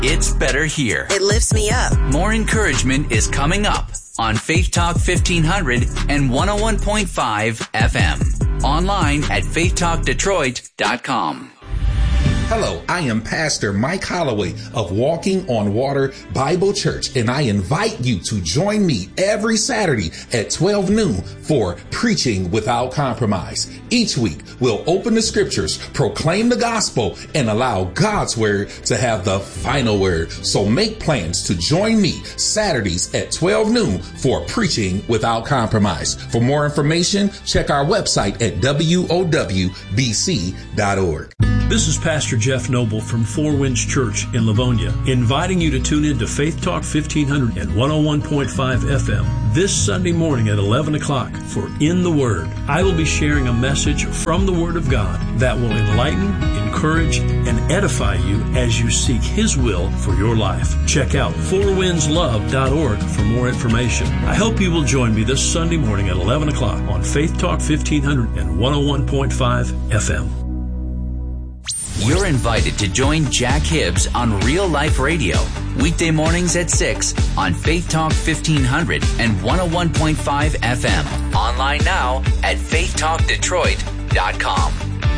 It's better here. It lifts me up. More encouragement is coming up on Faith Talk 1500 and 101.5 FM. Online at faithtalkdetroit.com. Hello, I am Pastor Mike Holloway of Walking on Water Bible Church, and I invite you to join me every Saturday at 12 noon for Preaching Without Compromise. Each week, we'll open the scriptures, proclaim the gospel, and allow God's word to have the final word. So make plans to join me Saturdays at 12 noon for Preaching Without Compromise. For more information, check our website at wowbc.org. This is Pastor Jeff Noble from Four Winds Church in Livonia, inviting you to tune in to Faith Talk 1500 and 101.5 FM this Sunday morning at 11 o'clock for In the Word. I will be sharing a message from the Word of God that will enlighten, encourage, and edify you as you seek His will for your life. Check out fourwindslove.org for more information. I hope you will join me this Sunday morning at 11 o'clock on Faith Talk 1500 and 101.5 FM. You're invited to join Jack Hibbs on Real Life Radio, weekday mornings at 6 on Faith Talk 1500 and 101.5 FM. Online now at faithtalkdetroit.com.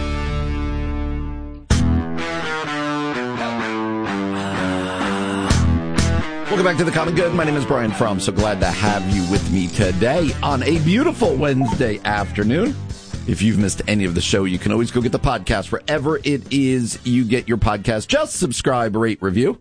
Welcome back to The Common Good. My name is Brian Fromm. So glad to have you with me today on a beautiful Wednesday afternoon. If you've missed any of the show, you can always go get the podcast wherever it is you get your podcast. Just subscribe, rate, review.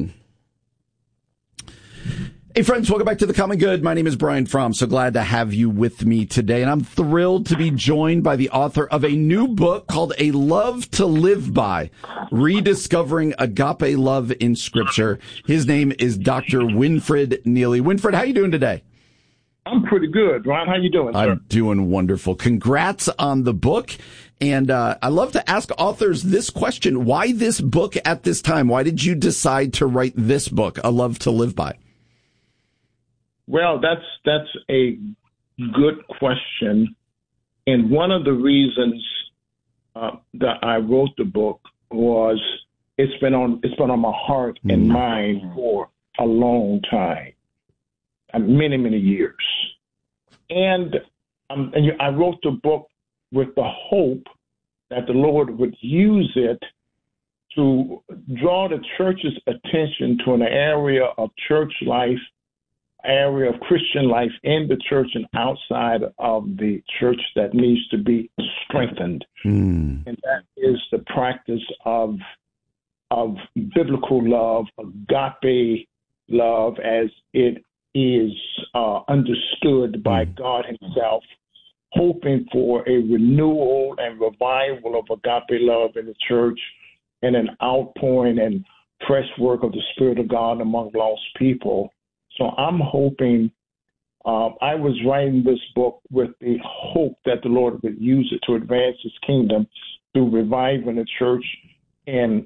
Hey, friends, welcome back to The Common Good. My name is Brian Fromm. So glad to have you with me today. And I'm thrilled to be joined by the author of a new book called A Love to Live By, Rediscovering Agape Love in Scripture. His name is Dr. Winfred Neely. Winfred, how you doing today? I'm pretty good, Ron. How you doing, sir? I'm doing wonderful. Congrats on the book. And I love to ask authors this question. Why this book at this time? Why did you decide to write this book, A Love to Live By? Well, that's a good question. And one of the reasons that I wrote the book was it's been on my heart and mind for a long time. Many, many years. And I wrote the book with the hope that the Lord would use it to draw the church's attention to an area of church life, area of Christian life in the church and outside of the church that needs to be strengthened. And that is the practice of biblical love, agape love, as it is understood by God Himself, hoping for a renewal and revival of agape love in the church and an outpouring and fresh work of the Spirit of God among lost people. So I'm hoping, I was writing this book with the hope that the Lord would use it to advance His kingdom through reviving the church and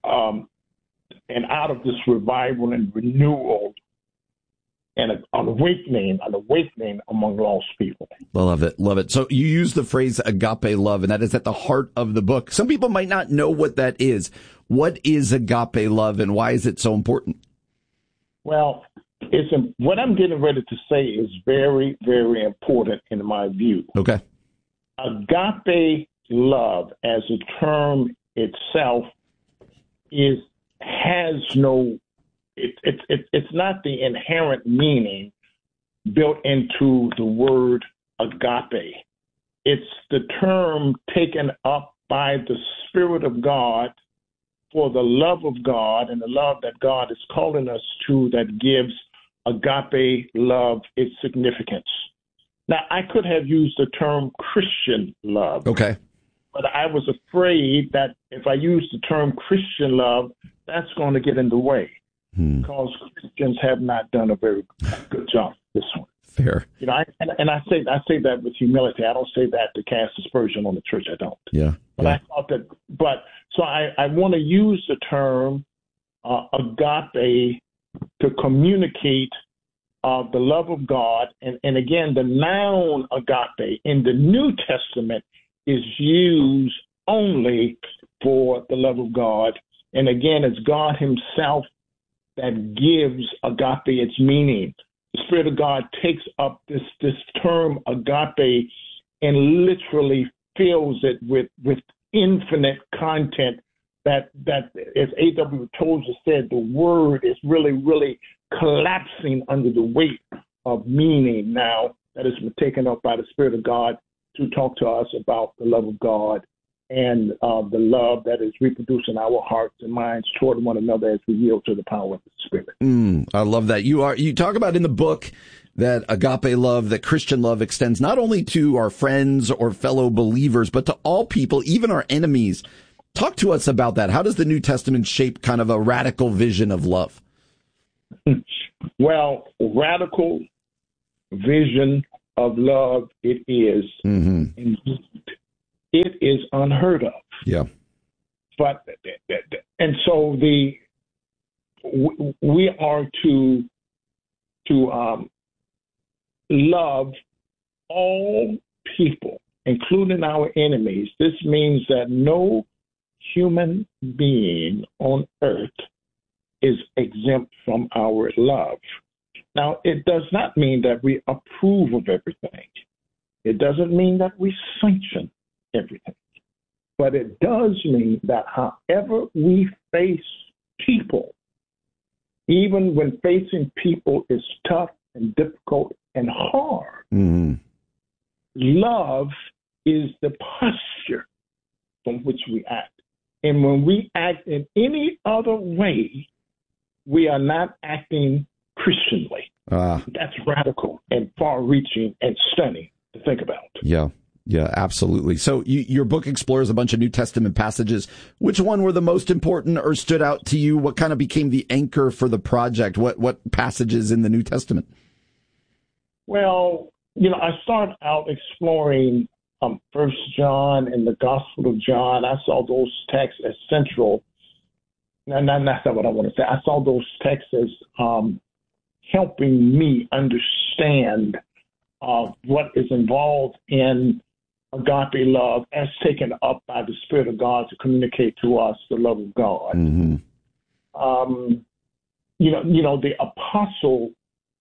out of this revival and renewal, and an awakening among lost people. Love it. Love it. So you use the phrase agape love, and that is at the heart of the book. Some people might not know what that is. What is agape love, and why is it so important? Well, what I'm getting ready to say is very, very important in my view. Okay. Agape love as a term itself has no it's not the inherent meaning built into the word agape. It's the term taken up by the Spirit of God for the love of God and the love that God is calling us to that gives agape love its significance. Now, I could have used the term Christian love. Okay. But I was afraid that if I use the term Christian love, that's going to get in the way. Because Christians have not done a very good job this one. Fair. You know, I say that with humility. I don't say that to cast aspersion on the church. I don't. Yeah. But I thought that. So I want to use the term agape to communicate the love of God, and again, the noun agape in the New Testament is used only for the love of God And again, it's God himself that gives agape its meaning. The Spirit of God takes up this term agape and literally fills it with infinite content that as A.W. Tozer said, the word is really, really collapsing under the weight of meaning now that has been taken up by the Spirit of God to talk to us about the love of God and the love that is reproducing our hearts and minds toward one another as we yield to the power of the Spirit. I love that. You talk about in the book that agape love, that Christian love extends not only to our friends or fellow believers, but to all people, even our enemies. Talk to us about that. How does the New Testament shape kind of a radical vision of love? Well, radical vision of love it is. Mm-hmm. It is unheard of. Yeah. But and so we are to love all people, including our enemies. This means that no human being on earth is exempt from our love. Now, it does not mean that we approve of everything. It doesn't mean that we sanction everything. But it does mean that however we face people, even when facing people is tough and difficult and hard, love is the posture from which we act. And when we act in any other way, we are not acting Christianly. That's radical and far-reaching and stunning to think about. Yeah, absolutely. So your book explores a bunch of New Testament passages. Which one were the most important or stood out to you? What kind of became the anchor for the project? What passages in the New Testament? Well, I started out exploring 1 John and the Gospel of John. I saw those texts as central. No, that's not what I want to say. I saw those texts as helping me understand what is involved in agape love as taken up by the Spirit of God to communicate to us the love of God. Mm-hmm. The apostle,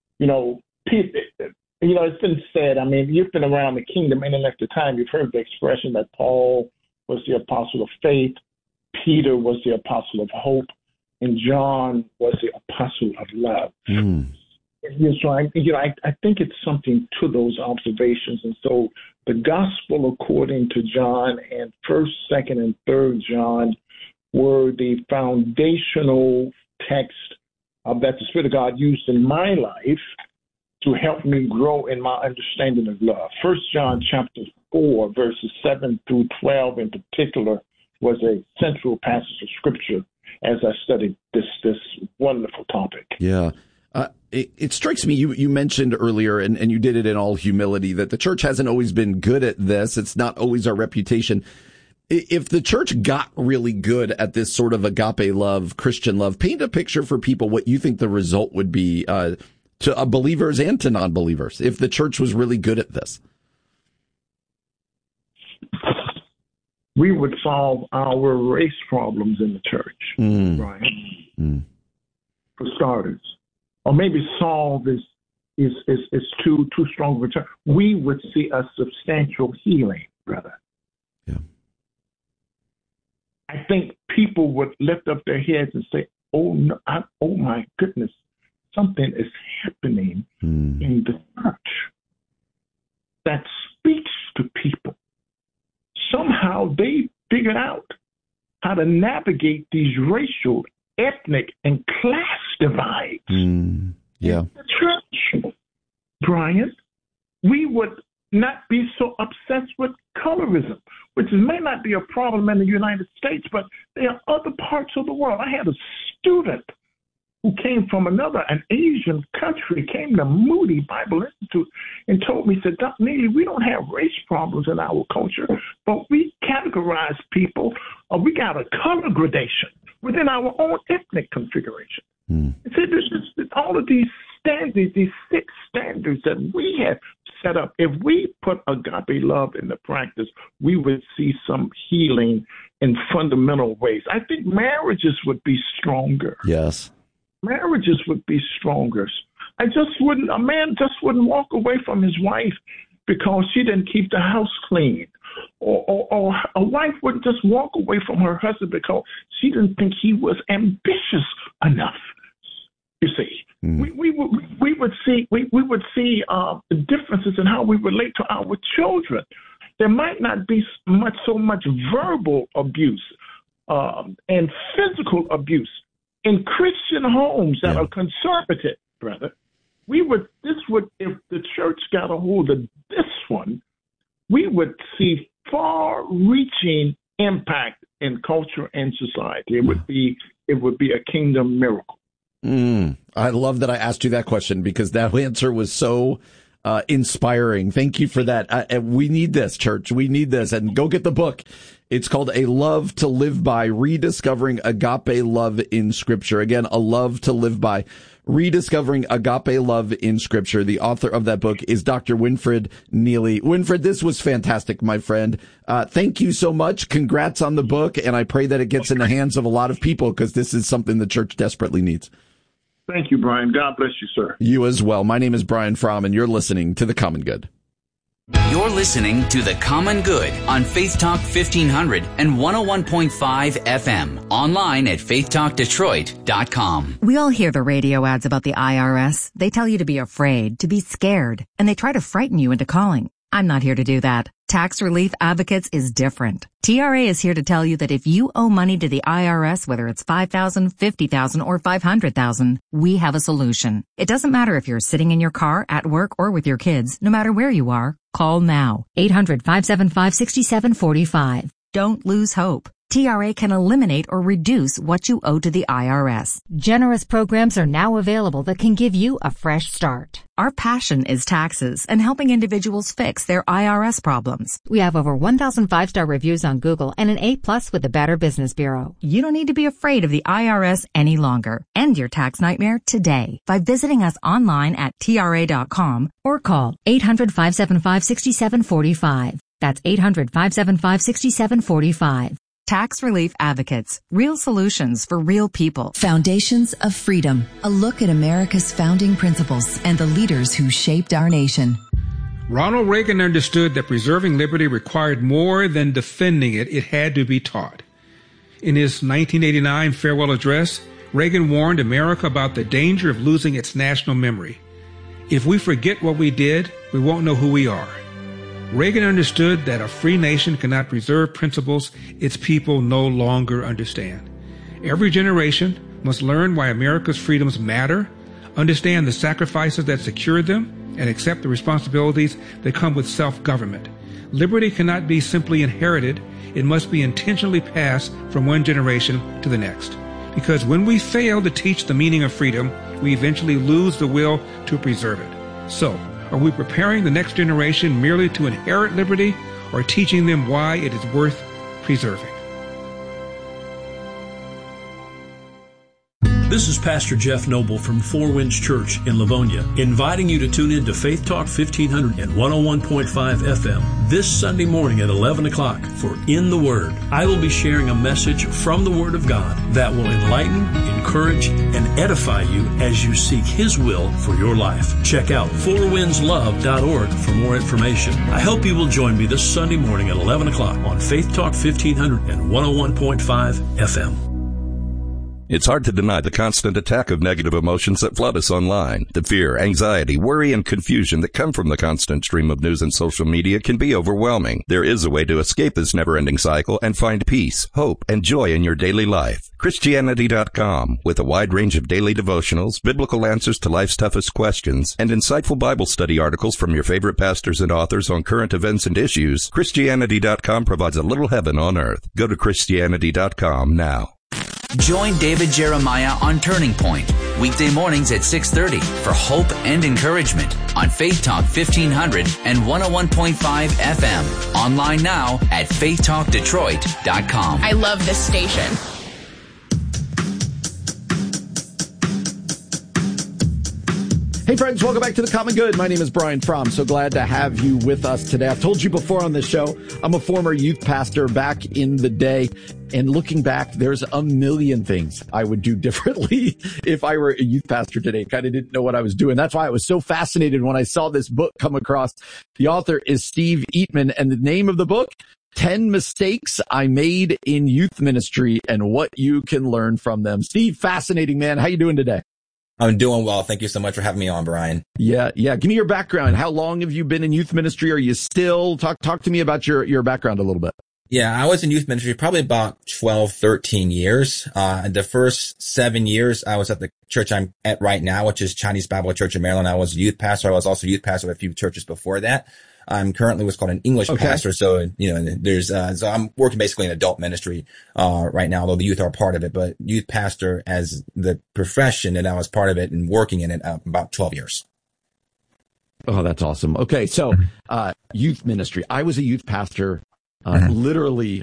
it's been said, you've been around the kingdom any length of time. You've heard the expression that Paul was the apostle of faith, Peter was the apostle of hope, and John was the apostle of love. So I think it's something to those observations. And so the gospel according to John and 1st, 2nd, and 3rd John were the foundational text that the Spirit of God used in my life to help me grow in my understanding of love. 1 John chapter 4, verses 7 through 12 in particular was a central passage of Scripture as I studied this wonderful topic. Yeah. It strikes me, you mentioned earlier, and you did it in all humility, that the church hasn't always been good at this. It's not always our reputation. If the church got really good at this sort of agape love, Christian love, paint a picture for people what you think the result would be to believers and to non-believers if the church was really good at this. We would solve our race problems in the church, right? For starters. Or maybe solve is too strong of a term. We would see a substantial healing, brother. Yeah. I think people would lift up their heads and say, "Oh no! Oh my goodness! Something is happening in the church that speaks to people. Somehow they figured out how to navigate these racial, ethnic, and class divides in the church." Brian, we would not be so obsessed with colorism, which may not be a problem in the United States, but there are other parts of the world. I had a student who came from an Asian country, came to Moody Bible Institute and told me, said, "Dr. Neely, we don't have race problems in our culture, but we categorize people, we got a color gradation within our own ethnic configuration." He said, all of these standards, these 6 standards that we have set up, if we put agape love into practice, we would see some healing in fundamental ways. I think marriages would be stronger. Yes. Marriages would be stronger. A man just wouldn't walk away from his wife because she didn't keep the house clean. Or a wife wouldn't just walk away from her husband because she didn't think he was ambitious enough. You see, we would see differences in how we relate to our children. There might not be so much verbal abuse and physical abuse in Christian homes that are conservative, brother. If the church got a hold of this one, we would see far-reaching impact in culture and society. It would be a kingdom miracle. I love that I asked you that question because that answer was so inspiring. Thank you for that. We need this, church. We need this. And go get the book. It's called A Love to Live By, Rediscovering Agape Love in Scripture. Again, A Love to Live By, Rediscovering Agape Love in Scripture. The author of that book is Dr. Winfred Neely. Winfred, this was fantastic, my friend. Thank you so much. Congrats on the book. And I pray that it gets in the hands of a lot of people because this is something the church desperately needs. Thank you, Brian. God bless you, sir. You as well. My name is Brian Fromm, and you're listening to The Common Good. You're listening to The Common Good on Faith Talk 1500 and 101.5 FM. Online at faithtalkdetroit.com. We all hear the radio ads about the IRS. They tell you to be afraid, to be scared, and they try to frighten you into calling. I'm not here to do that. Tax Relief Advocates is different. TRA is here to tell you that if you owe money to the IRS, whether it's $5,000, $50,000, or $500,000, we have a solution. It doesn't matter if you're sitting in your car, at work, or with your kids. No matter where you are, call now. 800-575-6745. Don't lose hope. TRA can eliminate or reduce what you owe to the IRS. Generous programs are now available that can give you a fresh start. Our passion is taxes and helping individuals fix their IRS problems. We have over 1,000 5-star reviews on Google and an A+ with the Better Business Bureau. You don't need to be afraid of the IRS any longer. End your tax nightmare today by visiting us online at TRA.com or call 800-575-6745. That's 800-575-6745. Tax Relief Advocates. Real solutions for real people. Foundations of Freedom. A look at America's founding principles and the leaders who shaped our nation. Ronald Reagan understood that preserving liberty required more than defending it. It had to be taught. In his 1989 farewell address, Reagan warned America about the danger of losing its national memory. If we forget what we did, we won't know who we are. Reagan understood that a free nation cannot preserve principles its people no longer understand. Every generation must learn why America's freedoms matter, understand the sacrifices that secured them, and accept the responsibilities that come with self-government. Liberty cannot be simply inherited. It must be intentionally passed from one generation to the next. Because when we fail to teach the meaning of freedom, we eventually lose the will to preserve it. So, are we preparing the next generation merely to inherit liberty or teaching them why it is worth preserving? This is Pastor Jeff Noble from Four Winds Church in Livonia, inviting you to tune in to Faith Talk 1500 and 101.5 FM this Sunday morning at 11 o'clock for In the Word. I will be sharing a message from the Word of God that will enlighten, encourage, and edify you as you seek His will for your life. Check out fourwindslove.org for more information. I hope you will join me this Sunday morning at 11 o'clock on Faith Talk 1500 and 101.5 FM. It's hard to deny the constant attack of negative emotions that flood us online. The fear, anxiety, worry, and confusion that come from the constant stream of news and social media can be overwhelming. There is a way to escape this never-ending cycle and find peace, hope, and joy in your daily life. Christianity.com, with a wide range of daily devotionals, biblical answers to life's toughest questions, and insightful Bible study articles from your favorite pastors and authors on current events and issues, Christianity.com provides a little heaven on earth. Go to Christianity.com now. Join David Jeremiah on Turning Point, weekday mornings at 6:30 for hope and encouragement on Faith Talk 1500 and 101.5 FM. Online now at faithtalkdetroit.com. I love this station. Hey friends, welcome back to The Common Good. My name is Brian Fromm. So glad to have you with us today. I've told you before on this show, I'm a former youth pastor back in the day. And looking back, there's a million things I would do differently if I were a youth pastor today. Kind of didn't know what I was doing. That's why I was so fascinated when I saw this book come across. The author is Steve Eatman, and the name of the book, 10 Mistakes I Made in Youth Ministry and What You Can Learn from Them. Steve, fascinating, man. How you doing today? I'm doing well. Thank you so much for having me on, Brian. Yeah. Give me your background. How long have you been in youth ministry? Are you still? Talk to me about your background a little bit. Yeah, I was in youth ministry probably about 12, 13 years. The first 7 years I was at the church I'm at right now, which is Chinese Bible Church in Maryland. I was a youth pastor. I was also a youth pastor at a few churches before that. I'm currently what's called an English pastor. So, so I'm working basically in adult ministry, right now, although the youth are part of it, but youth pastor as the profession, and I was part of it and working in it about 12 years. Oh, that's awesome. Okay. So, youth ministry. I was a youth pastor, literally